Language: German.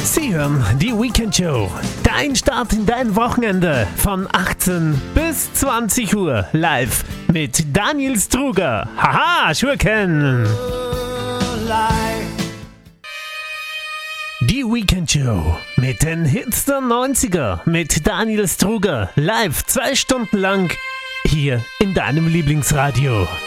Sie hören die Weekend Show. Dein Start in dein Wochenende von 18 bis 20 Uhr live mit Daniel Struger. Haha, Schurken! Die Weekend Show mit den Hits der 90er mit Daniel Struger live 2 Stunden lang hier in deinem Lieblingsradio.